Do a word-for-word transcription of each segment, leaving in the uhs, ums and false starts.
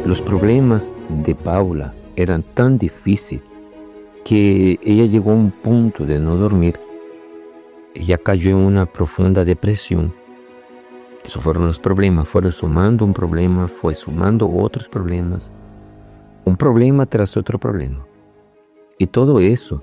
Los problemas de Paula eran tan difíciles que ella llegó a un punto de no dormir. Ella cayó en una profunda depresión. Esos fueron los problemas, fueron sumando un problema, fue sumando otros problemas, un problema tras otro problema. Y todo eso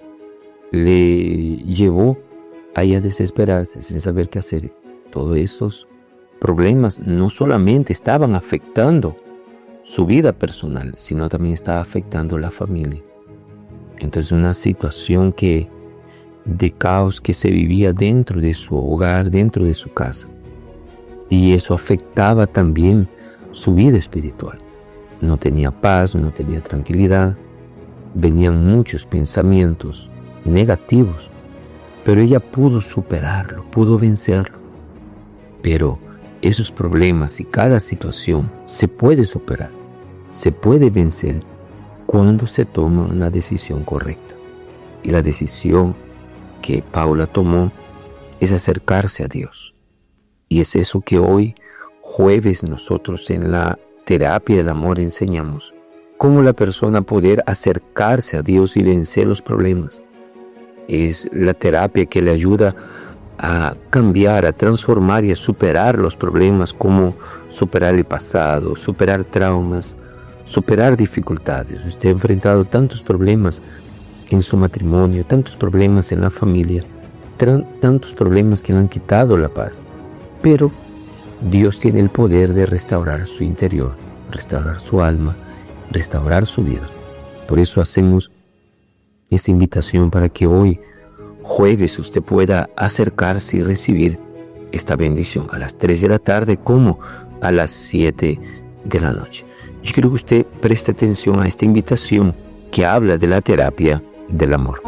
le llevó a ella desesperarse sin saber qué hacer. Todos esos problemas no solamente estaban afectando su vida personal, sino también estaba afectando la familia. Entonces una situación que, de caos que se vivía dentro de su hogar, dentro de su casa. Y eso afectaba también su vida espiritual. No tenía paz, no tenía tranquilidad. Venían muchos pensamientos negativos, pero ella pudo superarlo, pudo vencerlo. Pero esos problemas y cada situación se puede superar, se puede vencer cuando se toma una decisión correcta. Y la decisión que Paula tomó es acercarse a Dios. Y es eso que hoy, jueves, nosotros en la terapia del amor enseñamos. Cómo la persona poder acercarse a Dios y vencer los problemas. Es la terapia que le ayuda a cambiar, a transformar y a superar los problemas, como superar el pasado, superar traumas, superar dificultades. Usted ha enfrentado tantos problemas en su matrimonio, tantos problemas en la familia, tantos problemas que le han quitado la paz. Pero Dios tiene el poder de restaurar su interior, restaurar su alma, restaurar su vida. Por eso hacemos esta invitación para que hoy, jueves, usted pueda acercarse y recibir esta bendición a las tres de la tarde como a las siete de la noche. Yo quiero que usted preste atención a esta invitación que habla de la terapia del amor.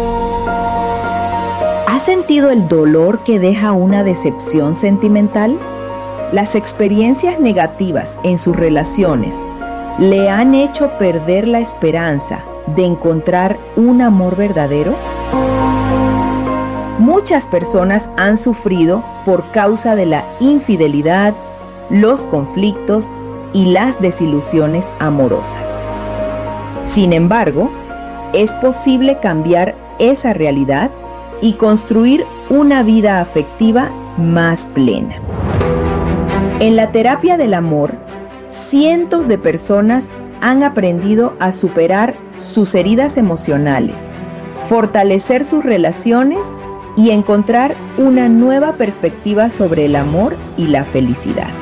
¿Ha sentido el dolor que deja una decepción sentimental? ¿Las experiencias negativas en sus relaciones le han hecho perder la esperanza de encontrar un amor verdadero? Muchas personas han sufrido por causa de la infidelidad, los conflictos y las desilusiones amorosas. Sin embargo, es posible cambiar esa realidad y construir una vida afectiva más plena. En la terapia del amor, cientos de personas han aprendido a superar sus heridas emocionales, fortalecer sus relaciones y encontrar una nueva perspectiva sobre el amor y la felicidad.